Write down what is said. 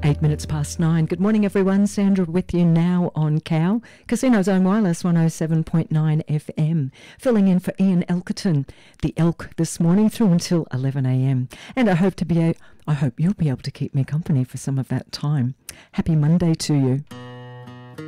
8 minutes past 9. Good morning, everyone. Sandra with you now on COW, Casino's Own Wireless 107.9 FM. Filling in for Ian Elkerton, the Elk, this morning through until 11 a.m. And I hope you'll be able to keep me company for some of that time. Happy Monday to you.